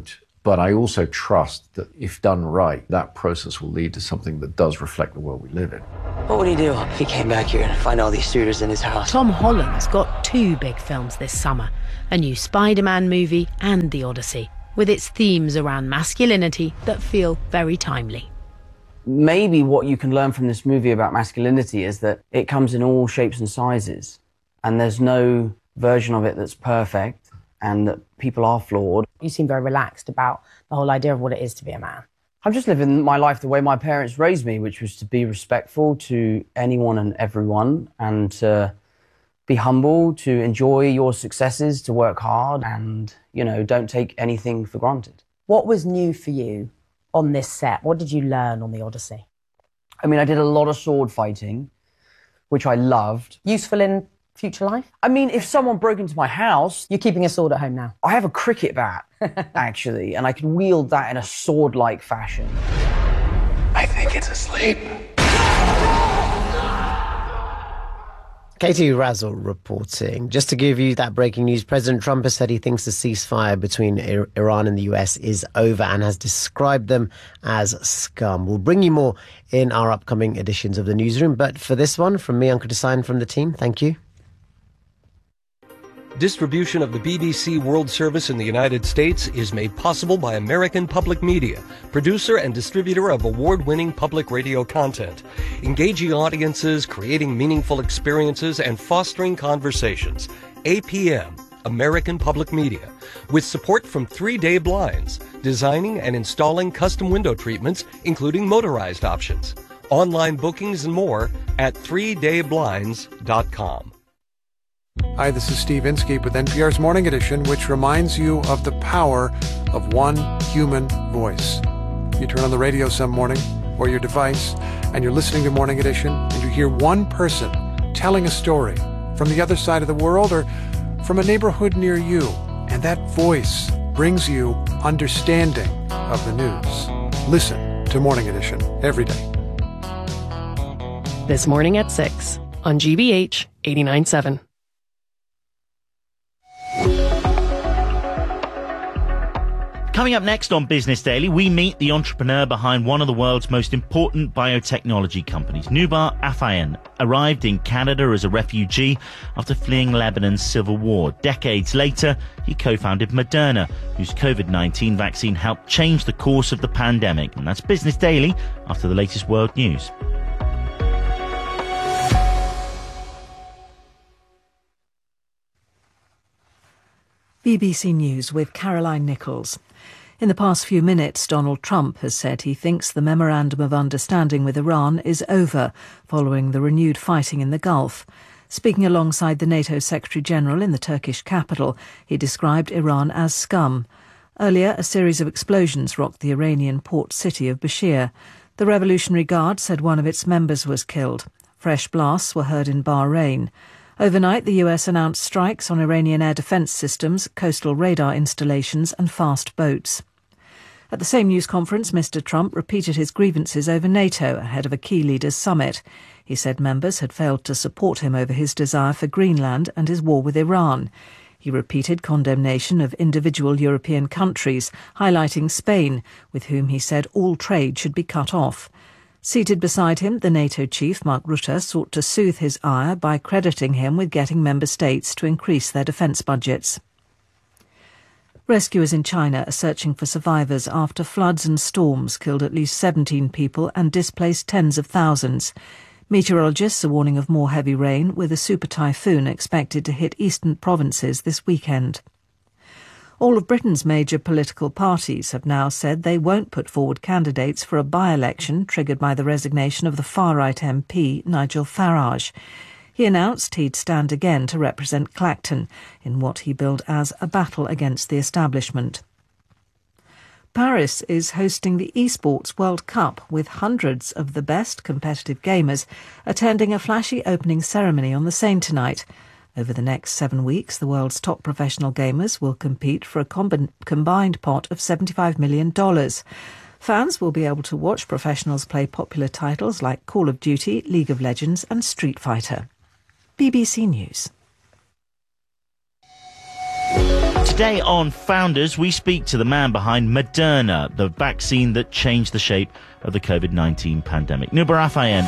[SPEAKER 8] But I also trust that if done right, that process will lead to something that does reflect the world we live in.
[SPEAKER 29] What would he do if he came back here and find all these shooters in his house?
[SPEAKER 25] Tom Holland's got two big films this summer, a new Spider-Man movie and The Odyssey, with its themes around masculinity that feel very timely.
[SPEAKER 29] Maybe what you can learn from this movie about masculinity is that it comes in all shapes and sizes, and there's no version of it that's perfect, and that people are flawed.
[SPEAKER 30] You seem very relaxed about the whole idea of what it is to be a man.
[SPEAKER 29] I'm just living my life the way my parents raised me, which was to be respectful to anyone and everyone, and to be humble, to enjoy your successes, to work hard, and, you know, don't take anything for granted.
[SPEAKER 30] What was new for you on this set? What did you learn on The Odyssey?
[SPEAKER 29] I mean, I did a lot of sword fighting, which I loved.
[SPEAKER 30] Useful in future life?
[SPEAKER 29] I mean, if someone broke into my house...
[SPEAKER 30] You're keeping a sword at home now?
[SPEAKER 29] I have a cricket bat, actually, and I can wield that in a sword-like fashion.
[SPEAKER 26] I think it's asleep.
[SPEAKER 6] Katie Razzle reporting. Just to give you that breaking news, President Trump has said he thinks the ceasefire between Iran and the U S is over and has described them as scum. We'll bring you more in our upcoming editions of the newsroom, but for this one, from me, Uncle Design, from the team, thank you.
[SPEAKER 1] Distribution of the B B C World Service in the United States is made possible by American Public Media, producer and distributor of award-winning public radio content, engaging audiences, creating meaningful experiences, and fostering conversations. A P M, American Public Media, with support from Three Day Blinds, designing and installing custom window treatments, including motorized options. Online bookings and more at three day blinds dot com.
[SPEAKER 2] Hi, this is Steve Inskeep with N P R's Morning Edition, which reminds you of the power of one human voice. You turn on the radio some morning or your device and you're listening to Morning Edition and you hear one person telling a story from the other side of the world or from a neighborhood near you, and that voice brings you understanding of the news. Listen to Morning Edition every day.
[SPEAKER 3] This morning at six on G B H eighty-nine point seven.
[SPEAKER 4] Coming up next on Business Daily, we meet the entrepreneur behind one of the world's most important biotechnology companies. Noubar Afeyan arrived in Canada as a refugee after fleeing Lebanon's civil war. Decades later, he co-founded Moderna, whose COVID nineteen vaccine helped change the course of the pandemic. And that's Business Daily after the latest world news.
[SPEAKER 5] B B C News with Caroline Nichols. In the past few minutes, Donald Trump has said he thinks the Memorandum of Understanding with Iran is over, following the renewed fighting in the Gulf. Speaking alongside the NATO Secretary-General in the Turkish capital, he described Iran as scum. Earlier, a series of explosions rocked the Iranian port city of Bushehr. The Revolutionary Guard said one of its members was killed. Fresh blasts were heard in Bahrain. Overnight, the U S announced strikes on Iranian air defence systems, coastal radar installations and fast boats. At the same news conference, Mister Trump repeated his grievances over NATO ahead of a key leaders' summit. He said members had failed to support him over his desire for Greenland and his war with Iran. He repeated condemnation of individual European countries, highlighting Spain, with whom he said all trade should be cut off. Seated beside him, the NATO chief, Mark Rutte, sought to soothe his ire by crediting him with getting member states to increase their defence budgets. Rescuers in China are searching for survivors after floods and storms killed at least seventeen people and displaced tens of thousands. Meteorologists are warning of more heavy rain, with a super typhoon expected to hit eastern provinces this weekend. All of Britain's major political parties have now said they won't put forward candidates for a by-election triggered by the resignation of the far-right M P, Nigel Farage. He announced he'd stand again to represent Clacton in what he billed as a battle against the establishment. Paris is hosting the Esports World Cup, with hundreds of the best competitive gamers attending a flashy opening ceremony on the Seine tonight. Over the next seven weeks, the world's top professional gamers will compete for a com- combined pot of seventy-five million dollars. Fans will be able to watch professionals play popular titles like Call of Duty, League of Legends and Street Fighter. B B C News.
[SPEAKER 4] Today on Founders, we speak to the man behind Moderna, the vaccine that changed the shape of the COVID nineteen pandemic. Noubar Afeyan.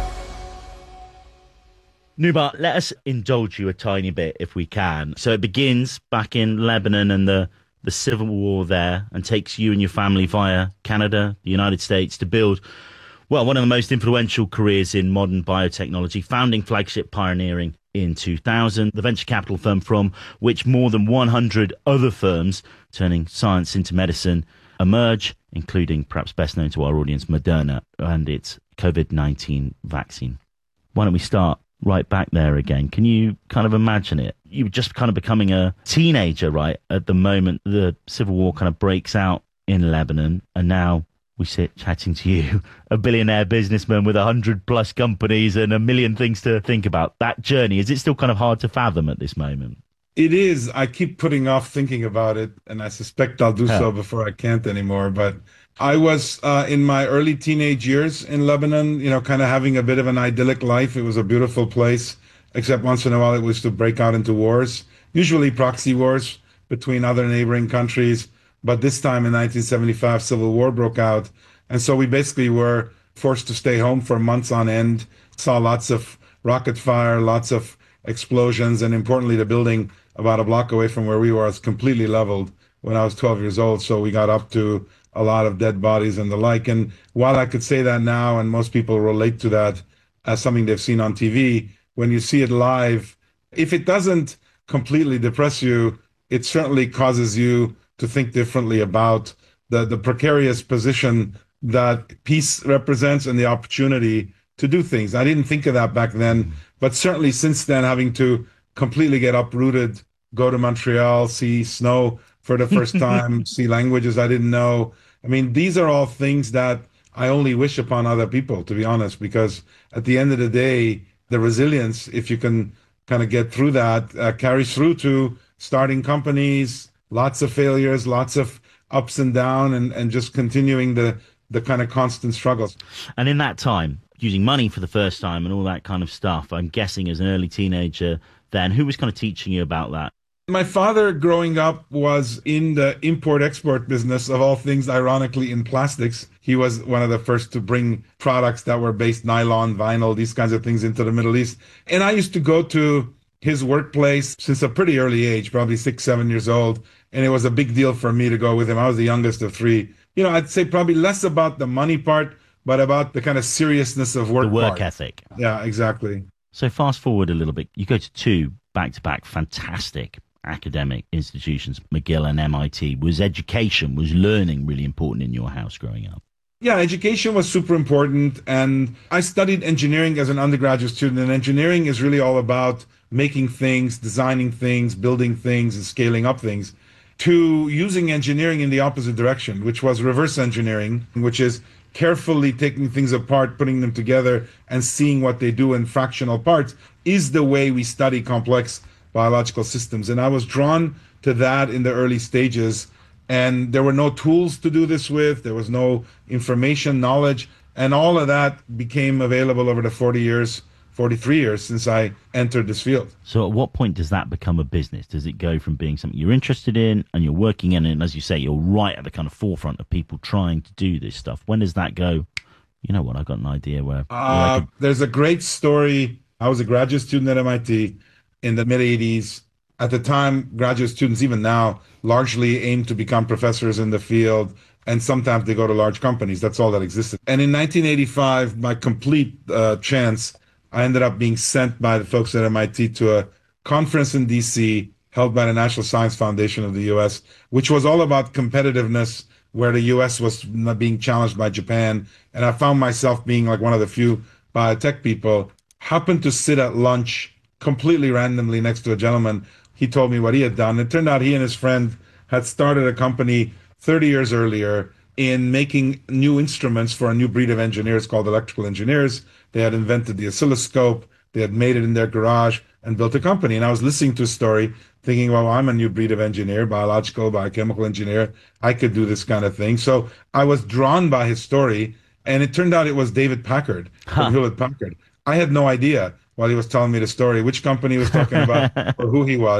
[SPEAKER 4] Noubar, let us indulge you a tiny bit if we can. So it begins back in Lebanon and the, the civil war there, and takes you and your family via Canada, the United States, to build, well, one of the most influential careers in modern biotechnology, founding Flagship Pioneering in two thousand, the venture capital firm from which more than one hundred other firms turning science into medicine emerge, including, perhaps best known to our audience, Moderna and its COVID nineteen vaccine. Why don't we start right back there again? Can you kind of imagine it? You were just kind of becoming a teenager, right, at the moment the civil war kind of breaks out in Lebanon, and now we sit chatting to you, a billionaire businessman with a hundred plus companies and a million things to think about. That journey, is it still kind of hard to fathom at this moment?
[SPEAKER 7] It is. I keep putting off thinking about it, and I suspect I'll do
[SPEAKER 4] Huh.
[SPEAKER 7] so before I can't anymore. But I was uh, in my early teenage years in Lebanon, you know, kind of having a bit of an idyllic life. It was a beautiful place, except once in a while it was to break out into wars, usually proxy wars between other neighboring countries. But this time in nineteen seventy-five, civil war broke out. And so we basically were forced to stay home for months on end, saw lots of rocket fire, lots of explosions, and importantly, the building about a block away from where we were was completely leveled when I was twelve years old. So we got up to a lot of dead bodies and the like. And while I could say that now, and most people relate to that as something they've seen on T V, when you see it live, if it doesn't completely depress you, it certainly causes you to think differently about the, the precarious position that peace represents and the opportunity to do things. I didn't think of that back then, but certainly since then, having to completely get uprooted, go to Montreal, see snow for the first time, see languages I didn't know. I mean, these are all things that I only wish upon other people, to be honest, because at the end of the day, the resilience, if you can kind of get through that, uh, carries through to starting companies, lots of failures, lots of ups and downs, and, and just continuing the, the kind of constant struggles.
[SPEAKER 4] And in that time, using money for the first time and all that kind of stuff, I'm guessing as an early teenager then, who was kind of teaching you about that?
[SPEAKER 7] My father, growing up, was in the import-export business, of all things, ironically, in plastics. He was one of the first to bring products that were based nylon, vinyl, these kinds of things into the Middle East. And I used to go to his workplace since a pretty early age, probably six, seven years old. And it was a big deal for me to go with him. I was the youngest of three. You know, I'd say probably less about the money part, but about the kind of seriousness of work.
[SPEAKER 4] The work
[SPEAKER 7] part.
[SPEAKER 4] ethic.
[SPEAKER 7] Yeah, exactly.
[SPEAKER 4] So fast forward a little bit. You go to two back-to-back fantastic academic institutions, McGill and M I T. Was education, was learning really important in your house growing up?
[SPEAKER 7] Yeah, education was super important. And I studied engineering as an undergraduate student. And engineering is really all about making things, designing things, building things, and scaling up things, to using engineering in the opposite direction, which was reverse engineering, which is carefully taking things apart, putting them together, and seeing what they do in fractional parts, is the way we study complex biological systems. And I was drawn to that in the early stages. And there were no tools to do this with. There was no information, knowledge. And all of that became available over the forty years, forty-three years since I entered this field.
[SPEAKER 4] So at what point does that become a business? Does it go from being something you're interested in and you're working in it, and as you say, you're right at the kind of forefront of people trying to do this stuff? When does that go, you know what, I've got an idea where...
[SPEAKER 7] Uh,
[SPEAKER 4] where I could...
[SPEAKER 7] There's a great story. I was a graduate student at M I T in the mid-eighties. At the time, graduate students, even now, largely aim to become professors in the field, and sometimes they go to large companies. That's all that existed. And in nineteen eighty-five, by complete uh, chance, I ended up being sent by the folks at M I T to a conference in D C held by the National Science Foundation of the U S, which was all about competitiveness, where the U S was not being challenged by Japan. And I found myself being like one of the few biotech people, happened to sit at lunch completely randomly next to a gentleman. He told me what he had done. It turned out he and his friend had started a company thirty years earlier in making new instruments for a new breed of engineers called electrical engineers. They had invented the oscilloscope. They had made it in their garage and built a company. And I was listening to a story thinking, well, I'm a new breed of engineer, biological, biochemical engineer. I could do this kind of thing. So I was drawn by his story. And it turned out it was David Packard
[SPEAKER 4] Huh.
[SPEAKER 7] from Hewlett Packard. I had no idea while he was telling me the story which company he was talking about or who he was.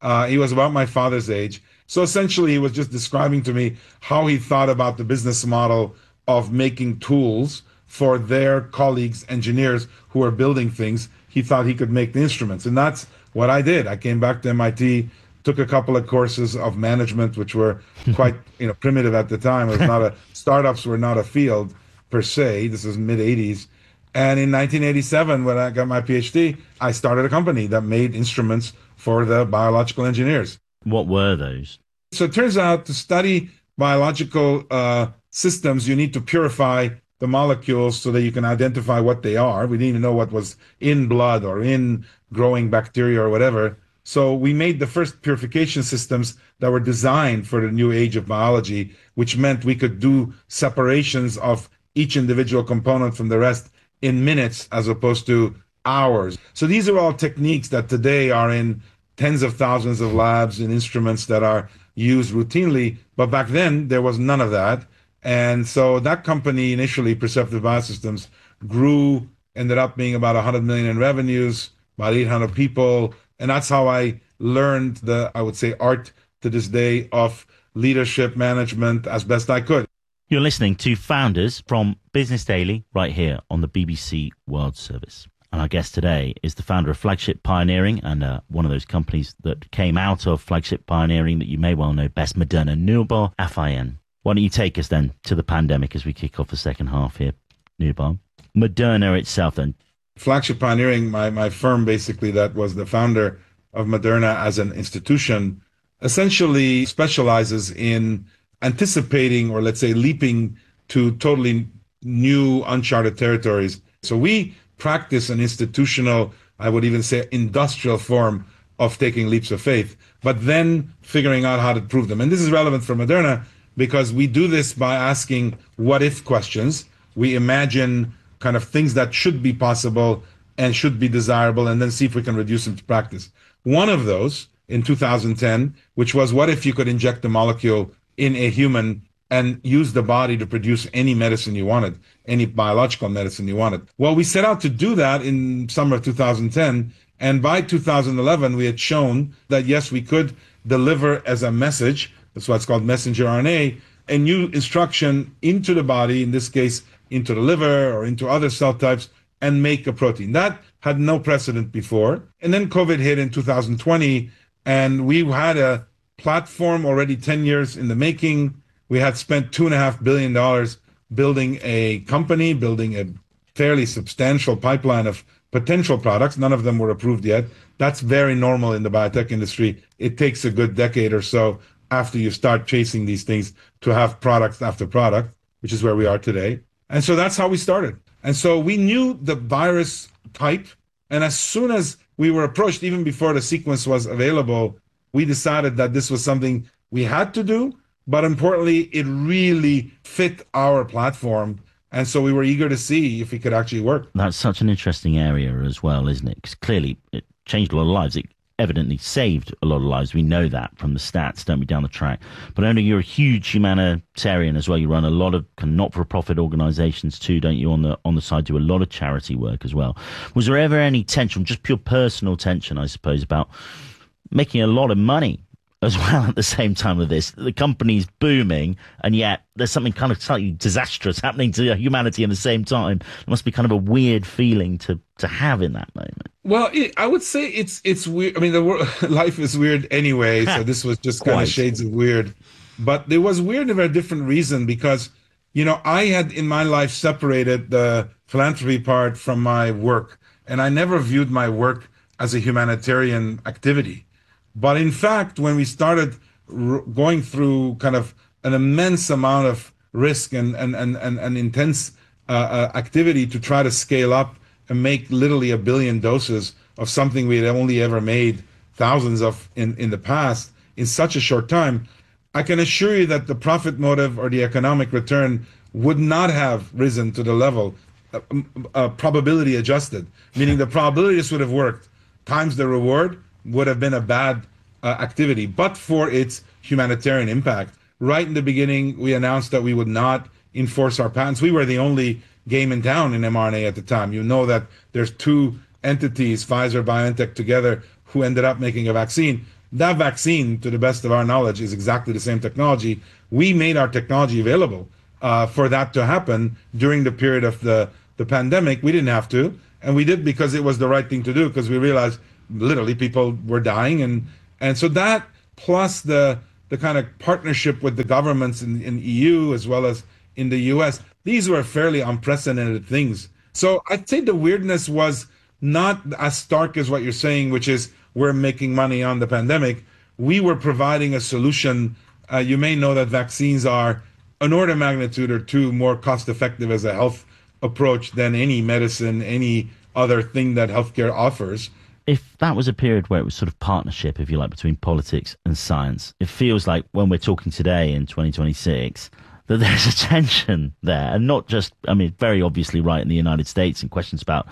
[SPEAKER 7] Uh, he was about my father's age. So essentially, he was just describing to me how he thought about the business model of making tools for their colleagues, engineers who are building things. He thought he could make the instruments. And that's what I did. I came back to M I T, took a couple of courses of management, which were quite you know primitive at the time. It was not a startups were not a field per se. This is mid eighties. And in nineteen eighty-seven, when I got my PhD, I started a company that made instruments for the biological engineers.
[SPEAKER 4] What were those?
[SPEAKER 7] So it turns out to study biological uh, systems, you need to purify the molecules so that you can identify what they are. We didn't even know what was in blood or in growing bacteria or whatever. So we made the first purification systems that were designed for the new age of biology, which meant we could do separations of each individual component from the rest in minutes as opposed to hours. So these are all techniques that today are in tens of thousands of labs and instruments that are used routinely. But back then, there was none of that. And so that company initially, Perceptive Biosystems, grew, ended up being about one hundred million in revenues, about eight hundred people. And that's how I learned the, I would say, art to this day of leadership management as best I could.
[SPEAKER 4] You're listening to Founders from Business Daily right here on the B B C World Service. And our guest today is the founder of Flagship Pioneering and uh, one of those companies that came out of Flagship Pioneering that you may well know best, Moderna, Noubar Afeyan. Why don't you take us then to the pandemic as we kick off the second half here, Noubar? Moderna itself then.
[SPEAKER 7] Flagship Pioneering, my, my firm basically that was the founder of Moderna as an institution, essentially specializes in anticipating or let's say leaping to totally new uncharted territories. So we practice an institutional, I would even say industrial form of taking leaps of faith, but then figuring out how to prove them. And this is relevant for Moderna because we do this by asking what if questions. We imagine kind of things that should be possible and should be desirable and then see if we can reduce them to practice. One of those in two thousand ten, which was what if you could inject the molecule in a human and use the body to produce any medicine you wanted, any biological medicine you wanted. Well, we set out to do that in summer of two thousand ten, and by two thousand eleven, we had shown that, yes, we could deliver as a message, that's why it's called messenger R N A, a new instruction into the body, in this case, into the liver or into other cell types, and make a protein. That had no precedent before. And then COVID hit in two thousand twenty, and we had a platform already ten years in the making. We had spent two and a half billion dollars building a company, building a fairly substantial pipeline of potential products. None of them were approved yet. That's very normal in the biotech industry. It takes a good decade or so after you start chasing these things to have product after product, which is where we are today. And so that's how we started. And so we knew the virus type. And as soon as we were approached, even before the sequence was available, we decided that this was something we had to do. But importantly, it really fit our platform. And so we were eager to see if it could actually work.
[SPEAKER 4] That's such an interesting area as well, isn't it? Because clearly it changed a lot of lives. It evidently saved a lot of lives. We know that from the stats, don't we, down the track. But I know you're a huge humanitarian as well. You run a lot of not-for-profit organisations too, don't you, on the on the side, do a lot of charity work as well. Was there ever any tension, just pure personal tension, I suppose, about making a lot of money as well at the same time with this? The company's booming, and yet there's something kind of slightly disastrous happening to humanity at the same time. It must be kind of a weird feeling to to have in that moment.
[SPEAKER 7] Well, it, I would say it's it's weird. I mean, the world, life is weird anyway, so this was just kind of shades of weird. But it was weird for a different reason because, you know, I had in my life separated the philanthropy part from my work, and I never viewed my work as a humanitarian activity. But in fact, when we started r- going through kind of an immense amount of risk and and and and, and intense uh, uh, activity to try to scale up and make literally a billion doses of something we had only ever made thousands of in, in the past in such a short time, I can assure you that the profit motive or the economic return would not have risen to the level uh, uh, probability adjusted, meaning the probability this would have worked times the reward would have been a bad uh, activity, but for its humanitarian impact. Right in the beginning, we announced that we would not enforce our patents. We were the only game in town in mRNA at the time. You know that there's two entities, Pfizer, BioNTech together, who ended up making a vaccine. That vaccine, to the best of our knowledge, is exactly the same technology. We made our technology available uh, for that to happen during the period of the, the pandemic. We didn't have to, and we did because it was the right thing to do, because we realized literally people were dying. And, and so that, plus the, the kind of partnership with the governments in, in E U as well as in the U S, these were fairly unprecedented things. So I'd say the weirdness was not as stark as what you're saying, which is we're making money on the pandemic. We were providing a solution. Uh, you may know that vaccines are an order of magnitude or two more cost effective as a health approach than any medicine, any other thing that healthcare offers.
[SPEAKER 4] If that was a period where it was sort of partnership, if you like, between politics and science, it feels like when we're talking today in twenty twenty-six, that there's a tension there, and not just, I mean, very obviously right in the United States and questions about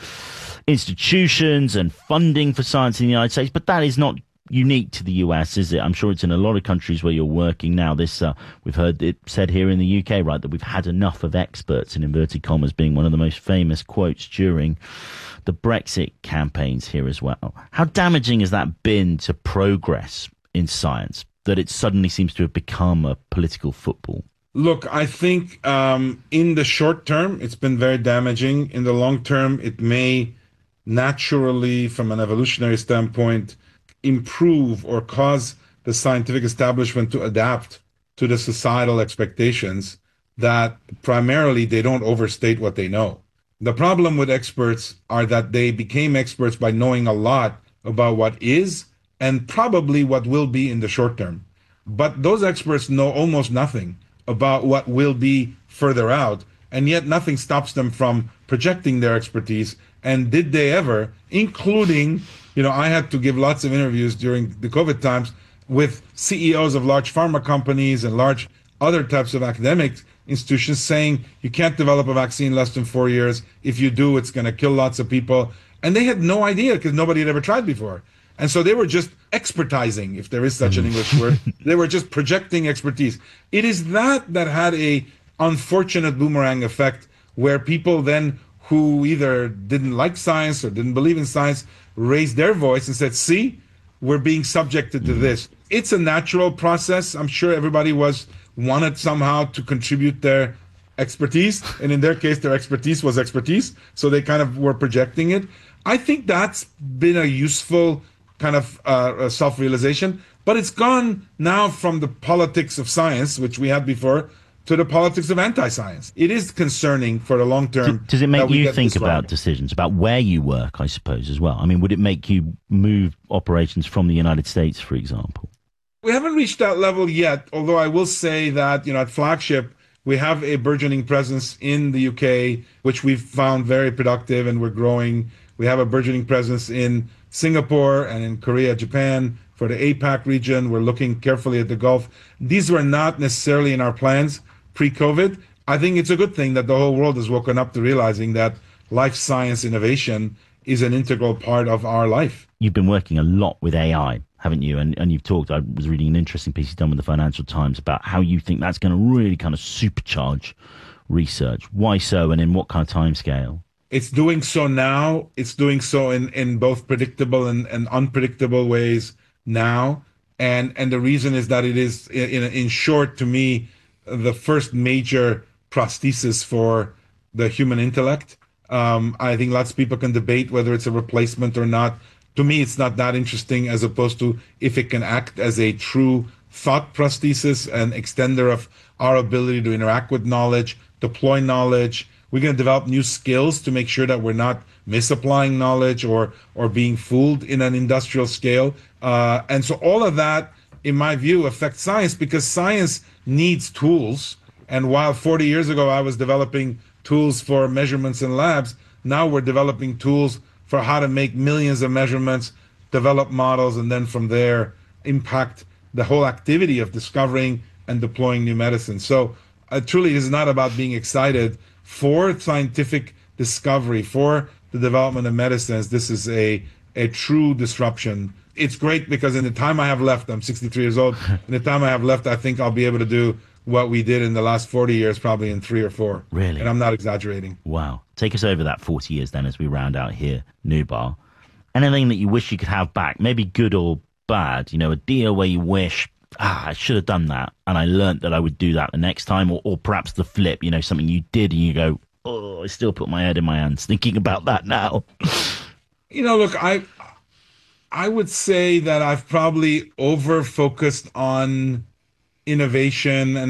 [SPEAKER 4] institutions and funding for science in the United States, but that is not unique to the U S, is it? I'm sure it's in a lot of countries where you're working now. This, uh, we've heard it said here in the U K, right, that we've had enough of experts, in inverted commas, being one of the most famous quotes during the Brexit campaigns here as well. How damaging has that been to progress in science, that it suddenly seems to have become a political football?
[SPEAKER 7] Look, I think um, in the short term, it's been very damaging. In the long term, it may naturally, from an evolutionary standpoint, improve or cause the scientific establishment to adapt to the societal expectations that primarily they don't overstate what they know. The problem with experts are that they became experts by knowing a lot about what is and probably what will be in the short term. But those experts know almost nothing about what will be further out, and yet nothing stops them from projecting their expertise. And did they ever, including, you know, I had to give lots of interviews during the COVID times with C E Os of large pharma companies and large other types of academic institutions saying you can't develop a vaccine in less than four years. If you do, it's going to kill lots of people. And they had no idea because nobody had ever tried before. And so they were just expertizing, if there is such an English word. They were just projecting expertise. It is that that had a unfortunate boomerang effect where people then who either didn't like science or didn't believe in science raised their voice and said, see, we're being subjected to this. It's a natural process. I'm sure everybody was wanted somehow to contribute their expertise. And in their case, their expertise was expertise. So they kind of were projecting it. I think that's been a useful kind of uh, self-realization, but it's gone now from the politics of science, which we had before, to the politics of anti-science. It is concerning for the long term.
[SPEAKER 4] Does, does it make you think about decisions, about where you work, I suppose, as well? I mean, would it make you move operations from the United States, for example?
[SPEAKER 7] We haven't reached that level yet, although I will say that, you know, at Flagship, we have a burgeoning presence in the U K, which we've found very productive, and we're growing. We have a burgeoning presence in Singapore and in Korea, Japan. For the APAC region, we're looking carefully at the Gulf. These were not necessarily in our plans pre-COVID. I think it's a good thing that the whole world has woken up to realizing that life science innovation is an integral part of our life.
[SPEAKER 4] You've been working a lot with A I, haven't you? And and you've talked, I was reading an interesting piece you've done with the Financial Times about how you think that's going to really kind of supercharge research. Why so, and in what kind of timescale?
[SPEAKER 7] It's doing so now. It's doing so in, in both predictable and, and unpredictable ways now. And and the reason is that it is, in, in short, to me, the first major prosthesis for the human intellect. Um, I think lots of people can debate whether it's a replacement or not. To me, it's not that interesting, as opposed to if it can act as a true thought prosthesis, an extender of our ability to interact with knowledge, deploy knowledge. We're going to develop new skills to make sure that we're not misapplying knowledge or or being fooled in an industrial scale. Uh, and so all of that, in my view, affects science, because science needs tools. And while forty years ago I was developing tools for measurements in labs, now we're developing tools for how to make millions of measurements, develop models, and then from there impact the whole activity of discovering and deploying new medicines. So uh, truly, it is not about being excited for scientific discovery, for the development of medicines. This is a, a true disruption. It's great because in the time I have left, I'm sixty-three years old, in the time I have left, I think I'll be able to do what we did in the last forty years, probably in three or four.
[SPEAKER 4] Really?
[SPEAKER 7] And I'm not exaggerating.
[SPEAKER 4] Wow. Take us over that forty years then as we round out here, Noubar. Anything that you wish you could have back, maybe good or bad, you know, a deal where you wish, ah, I should have done that, and I learnt that I would do that the next time, or, or perhaps the flip, you know, something you did and you go, oh, I still put my head in my hands thinking about that now.
[SPEAKER 7] You know, look, I I would say that I've probably over-focused on innovation and